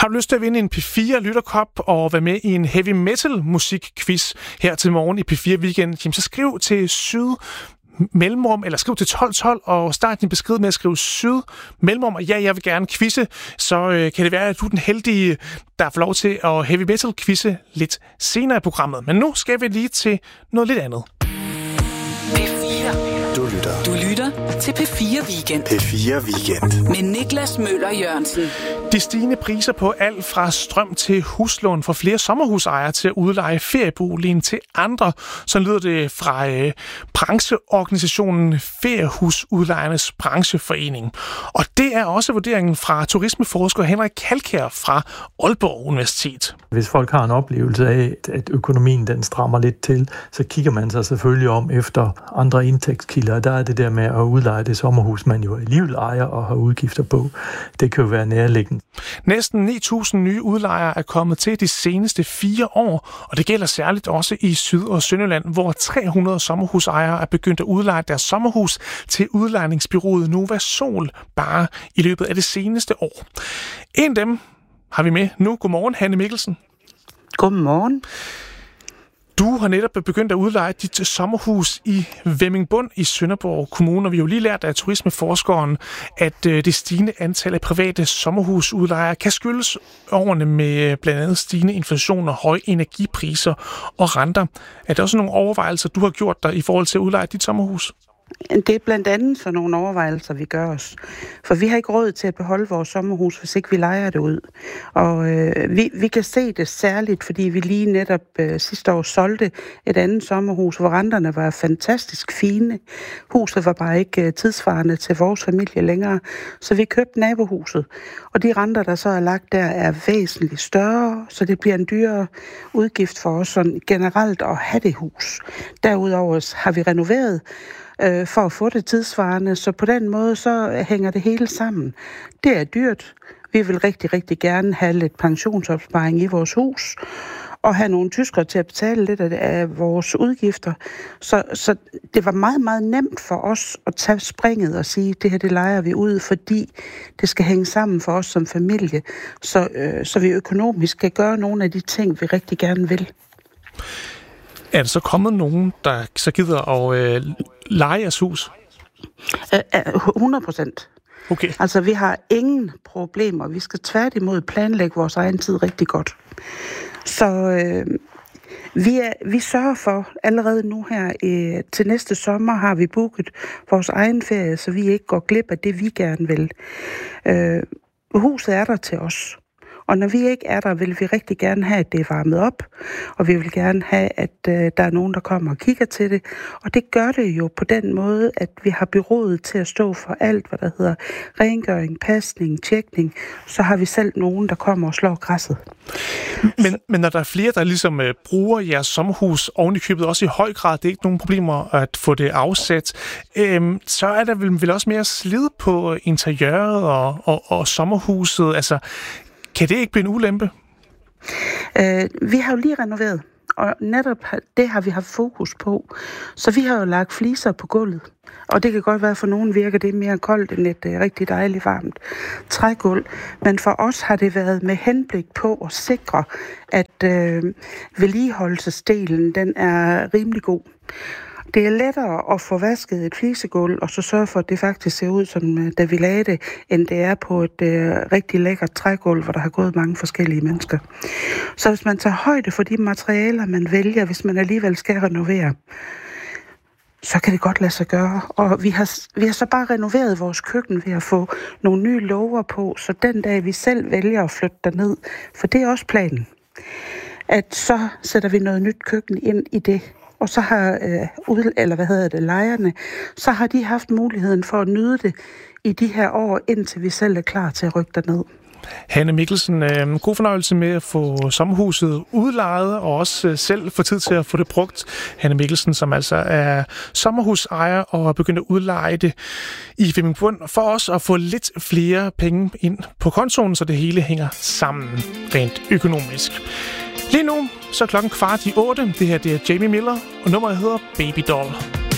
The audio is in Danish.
du lyst til at vinde en P4 Lytterkop og være med i en heavy metal musikquiz her til morgen i P4 Weekend, jamen så skriv til syd mellemrum, eller skriv til 1212 og start din besked med at skrive syd mellemrum, og ja, jeg vil gerne quizze, så kan det være, at du er den heldige, der får lov til at heavy metal quizze lidt senere i programmet. Men nu skal vi lige til noget lidt andet. Du lytter til P4 Weekend. P4 Weekend. Med Niklas Møller Jørgensen. De stigende priser på alt fra strøm til huslån for flere sommerhusejere til at udleje ferieboligen til andre, så lyder det fra brancheorganisationen Feriehusudlejernes Brancheforening. Og det er også vurderingen fra turismeforsker Henrik Kalkjær fra Aalborg Universitet. Hvis folk har en oplevelse af, at økonomien den strammer lidt til, så kigger man sig selvfølgelig om efter andre indtægtskilder. Der er det der med at udleje det sommerhus, man jo alligevel ejer og har udgifter på. Det kan jo være nærliggende. Næsten 9.000 nye udlejere er kommet til de seneste 4 år, og det gælder særligt også i Syd- og Sønderjylland, hvor 300 sommerhusejere er begyndt at udleje deres sommerhus til udlejningsbureauet Nova Sol bare i løbet af det seneste år. En af dem har vi med nu. Godmorgen, Hanne Mikkelsen. Godmorgen. Du har netop begyndt at udleje dit sommerhus i Vemmingbund i Sønderborg Kommune, og vi har jo lige lært af turismeforskeren, at det stigende antal af private sommerhusudlejere kan skyldes årene med blandt andet stigende inflation og høje energipriser og renter. Er der også nogle overvejelser, du har gjort dig i forhold til at udleje dit sommerhus? Det er blandt andet sådan nogle overvejelser, vi gør os. For vi har ikke råd til at beholde vores sommerhus, hvis ikke vi lejer det ud. Og vi kan se det særligt, fordi vi lige netop sidste år solgte et andet sommerhus, hvor renterne var fantastisk fine. Huset var bare ikke tidsvarende til vores familie længere, så vi købte nabohuset. Og de renter, der så er lagt der, er væsentligt større, så det bliver en dyrere udgift for os sådan generelt at have det hus. Derudover har vi renoveret for at få det tidsvarende, så på den måde så hænger det hele sammen. Det er dyrt. Vi vil rigtig, rigtig gerne have lidt pensionsopsparing i vores hus, og have nogle tyskere til at betale lidt af vores udgifter. Så det var meget, meget nemt for os at tage springet og sige, det her det lejer vi ud, fordi det skal hænge sammen for os som familie, så vi økonomisk kan gøre nogle af de ting, vi rigtig gerne vil. Er der så kommet nogen, der så gider at leje jeres hus? 100%. Okay. Altså, vi har ingen problemer. Vi skal tværtimod planlægge vores egen tid rigtig godt. Så vi sørger for, allerede nu her til næste sommer har vi booket vores egen ferie, så vi ikke går glip af det, vi gerne vil. Huset er der til os. Og når vi ikke er der, vil vi rigtig gerne have, at det er varmet op, og vi vil gerne have, at der er nogen, der kommer og kigger til det. Og det gør det jo på den måde, at vi har bureauet til at stå for alt, hvad der hedder rengøring, pasning, tjekning. Så har vi selv nogen, der kommer og slår græsset. Men når der er flere, der ligesom bruger jeres sommerhus oven i købet, også i høj grad, det er ikke nogen problemer at få det afsat, så er der vel også mere slid på interiøret og sommerhuset. Altså, kan det ikke blive en ulempe? Vi har jo lige renoveret, og netop det har vi haft fokus på. Så vi har jo lagt fliser på gulvet. Og det kan godt være, for nogen virker det mere koldt end et rigtig dejligt varmt trægulv. Men for os har det været med henblik på at sikre, at vedligeholdelsesdelen den er rimelig god. Det er lettere at få vasket et flisegulv, og så sørge for, at det faktisk ser ud, som da vi lagde det, end det er på et rigtig lækkert trægulv, hvor der har gået mange forskellige mennesker. Så hvis man tager højde for de materialer, man vælger, hvis man alligevel skal renovere, så kan det godt lade sig gøre. Og vi har så bare renoveret vores køkken ved at få nogle nye låger på, så den dag vi selv vælger at flytte derned, for det er også planen, at så sætter vi noget nyt køkken ind i det. Og så har lejerne, så har de haft muligheden for at nyde det i de her år, indtil vi selv er klar til at rykke derned. Hanne Mikkelsen, god fornøjelse med at få sommerhuset udlejet, og også selv få tid til at få det brugt. Hanne Mikkelsen, som altså er sommerhusejer og har begyndt at udleje det i Vemmingbund, for os at få lidt flere penge ind på kontoen, så det hele hænger sammen rent økonomisk. Lige nu så er klokken 7:15. Det her det er Jamie Miller, og nummeret hedder Baby Doll.